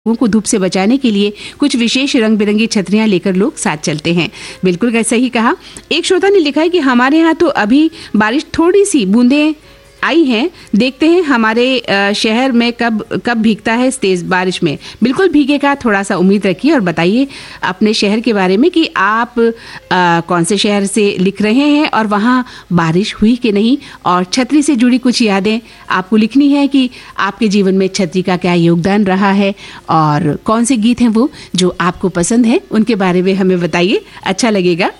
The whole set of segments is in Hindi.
लोगों को धूप से बचाने के लिए कुछ विशेष रंग बिरंगी छतरियां लेकर लोग साथ चलते हैं। बिल्कुल ऐसा ही कहा। एक श्रोता ने लिखा है कि हमारे यहाँ तो अभी बारिश थोड़ी सी बूंदें आई हैं, देखते हैं हमारे शहर में कब भीगता है इस तेज बारिश में। बिल्कुल भीगेगा, थोड़ा सा उम्मीद रखिए और बताइए अपने शहर के बारे में कि आप कौन से शहर से लिख रहे हैं और वहाँ बारिश हुई कि नहीं, और छतरी से जुड़ी कुछ यादें आपको लिखनी है कि आपके जीवन में छतरी का क्या योगदान रहा है और कौन से गीत हैं वो जो आपको पसंद है, उनके बारे में हमें बताइए, अच्छा लगेगा।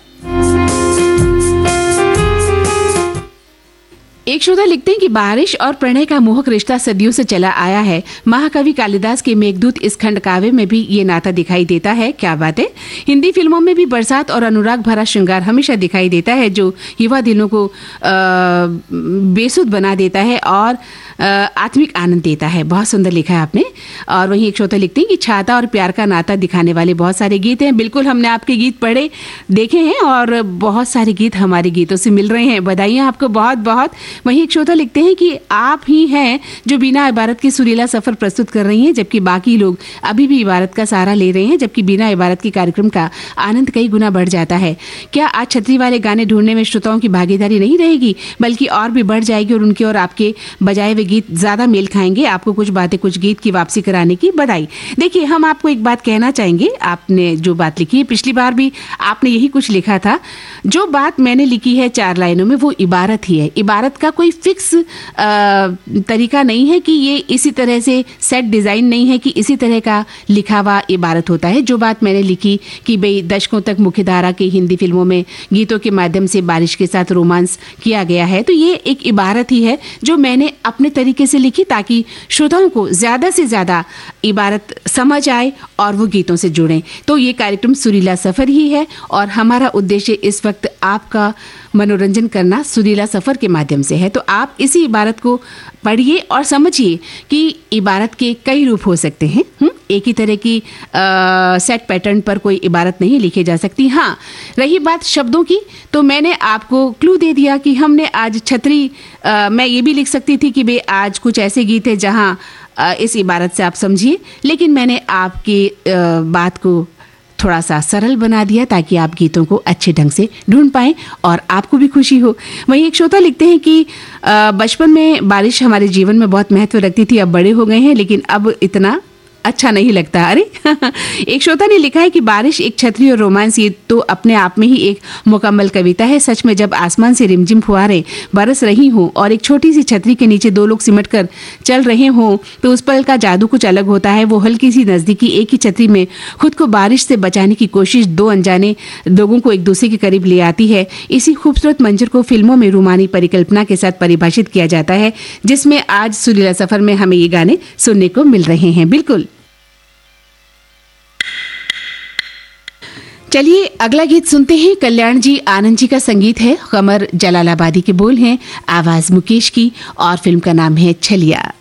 एक श्रोता लिखते हैं कि बारिश और प्रणय का मोहक रिश्ता सदियों से चला आया है। महाकवि कालिदास के मेघदूत इस खंड काव्य में भी ये नाता दिखाई देता है। क्या बात है। हिंदी फिल्मों में भी बरसात और अनुराग भरा श्रृंगार हमेशा दिखाई देता है जो युवा दिलों को बेसुध बना देता है और आत्मिक आनंद देता है। बहुत सुंदर लिखा है आपने। और वहीं एक श्रोता लिखते हैं कि छाता और प्यार का नाता दिखाने वाले बहुत सारे गीत हैं। बिल्कुल हमने आपके गीत पढ़े देखे हैं और बहुत सारे गीत हमारे गीतों से मिल रहे हैं। बधाइयाँ आपको बहुत बहुत। वहीं एक श्रोता लिखते हैं कि आप ही हैं जो बिना इबारत के सुरीला सफर प्रस्तुत कर रही हैं, जबकि बाकी लोग अभी भी इबारत का सहारा ले रहे हैं, जबकि बिना इबारत के कार्यक्रम का आनंद कई गुना बढ़ जाता है। क्या आज छतरी वाले गाने ढूंढने में श्रोताओं की भागीदारी नहीं रहेगी, बल्कि और भी बढ़ जाएगी और उनके और आपके बजाए हुए गीत ज्यादा मेल खाएंगे। आपको कुछ बातें कुछ गीत की वापसी कराने की बधाई। देखिए, हम आपको एक बात कहना चाहेंगे। आपने जो बात लिखी है, पिछली बार भी आपने यही कुछ लिखा था। जो बात मैंने लिखी है 4 लाइनों में, वो इबारत ही है। इबारत का कोई फिक्स तरीका नहीं है कि ये इसी तरह से सेट डिजाइन नहीं है कि इसी तरह का लिखा हुआ इबारत होता है। जो बात मैंने लिखी कि भाई दशकों तक मुख्यधारा की हिंदी फिल्मों में गीतों के माध्यम से बारिश के साथ रोमांस किया गया है, तो ये एक इबारत ही है जो मैंने अपने तरीके से लिखी ताकि श्रोताओं को ज्यादा से ज्यादा इबारत समझ आए और वो गीतों से जुड़ें। तो ये कार्यक्रम सुरीला सफर ही है और हमारा उद्देश्य इस वक्त आपका मनोरंजन करना सुरीला सफर के माध्यम से है। तो आप इसी इबारत को पढ़िए और समझिए कि इबारत के कई रूप हो सकते हैं। एक ही तरह की सेट पैटर्न पर कोई इबारत नहीं लिखी जा सकती। हाँ, रही बात शब्दों की, तो मैंने आपको क्लू दे दिया कि हमने आज छतरी, मैं ये भी लिख सकती थी कि भाई आज कुछ ऐसे गीत है जहाँ इस इबारत से आप समझिए, लेकिन मैंने आपकी बात को थोड़ा सा सरल बना दिया ताकि आप गीतों को अच्छे ढंग से ढूंढ पाएं और आपको भी खुशी हो। वहीं एक श्रोता लिखते हैं कि बचपन में बारिश हमारे जीवन में बहुत महत्व रखती थी, अब बड़े हो गए हैं लेकिन अब इतना अच्छा नहीं लगता। अरे एक श्रोता ने लिखा है कि बारिश, एक छतरी और रोमांस, ये तो अपने आप में ही एक मुकम्मल कविता है। सच में जब आसमान से रिमझिम फुहारें बरस रही हों और एक छोटी सी छतरी के नीचे 2 लोग सिमट कर चल रहे हों तो उस पल का जादू कुछ अलग होता है। वो हल्की सी नजदीकी एक ही छतरी में खुद को बारिश से बचाने की कोशिश 2 अनजाने लोगों को एक दूसरे के करीब ले आती है। इसी खूबसूरत मंजर को फिल्मों में रूमानी परिकल्पना के साथ परिभाषित किया जाता है, जिसमें आज सुरीला सफर में हमें ये गाने सुनने को मिल रहे हैं। बिल्कुल। चलिए अगला गीत सुनते हैं। कल्याण जी आनंद जी का संगीत है, कमर जलालाबादी के बोल हैं, आवाज मुकेश की और फिल्म का नाम है छलिया।